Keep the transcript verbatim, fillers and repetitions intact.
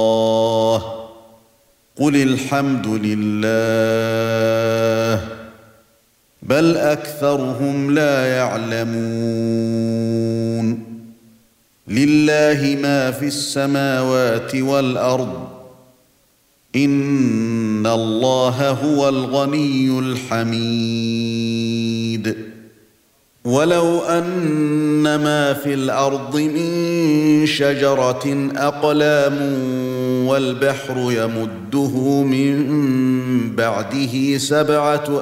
قل الحمد لله بل أكثرهم لا يعلمون لله ما في السماوات والأرض إن الله هو الغني الحميد ولو أن ما في الأرض من شجرة أقلام والبحر يمده من بعده سبعة